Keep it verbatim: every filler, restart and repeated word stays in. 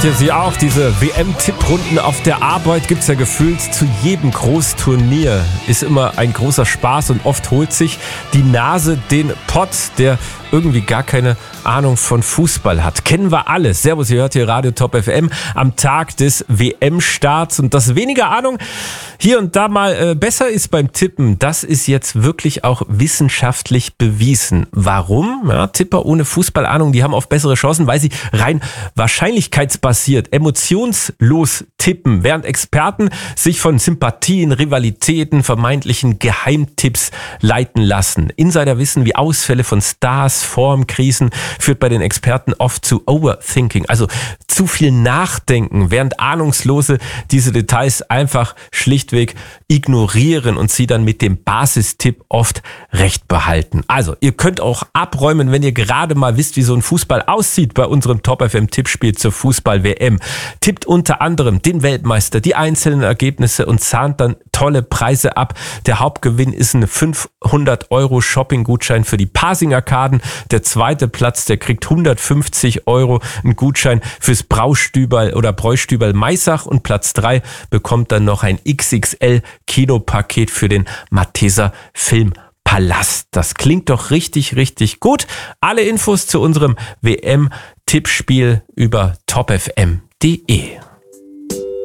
ihr sie auch? Diese W M-Tipprunden auf der Arbeit gibt's ja gefühlt zu jedem Großturnier. Ist immer ein großer Spaß und oft holt sich die Nase den Pott, der irgendwie gar keine Ahnung von Fußball hat. Kennen wir alle. Servus, ihr hört hier Radio Top F M am Tag des W M-Starts. Und dass weniger Ahnung hier und da mal äh, besser ist beim Tippen, das ist jetzt wirklich auch wissenschaftlich bewiesen. Warum? Ja, Tipper ohne Fußballahnung, die haben oft bessere Chancen, weil sie rein wahrscheinlichkeitsbasiert, emotionslos tippen, während Experten sich von Sympathien, Rivalitäten, vermeintlichen Geheimtipps leiten lassen. Insider wissen, wie Ausfälle von Stars, Formkrisen führt bei den Experten oft zu Overthinking, also zu viel Nachdenken, während Ahnungslose diese Details einfach schlichtweg ignorieren und sie dann mit dem Basistipp oft recht behalten. Also, ihr könnt auch abräumen, wenn ihr gerade mal wisst, wie so ein Fußball aussieht bei unserem Top F M Tippspiel zur Fußball-W M. Tippt unter anderem den Weltmeister, die einzelnen Ergebnisse und zahnt dann tolle Preise ab. Der Hauptgewinn ist ein fünfhundert Euro Shopping-Gutschein für die Pasing-Arkaden. Der zweite Platz, der kriegt hundertfünfzig Euro, einen Gutschein fürs Braustüberl oder Bräustüberl Maisach, und Platz drei bekommt dann noch ein X X L Kinopaket für den Malteser Filmpalast. Das klingt doch richtig, richtig gut. Alle Infos zu unserem W M-Tippspiel über top f m punkt d e.